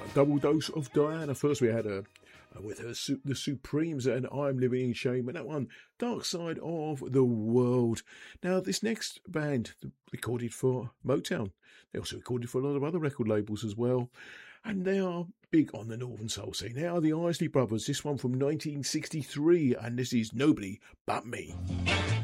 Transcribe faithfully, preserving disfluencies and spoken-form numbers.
Double dose of Diana. First, we had a uh, with her su- the Supremes and I'm Living in Shame, and that one, Dark Side of the World. Now, this next band recorded for Motown. They also recorded for a lot of other record labels as well, and they are big on the Northern Soul scene. They are the Isley Brothers. This one from nineteen sixty-three, and this is Nobody But Me.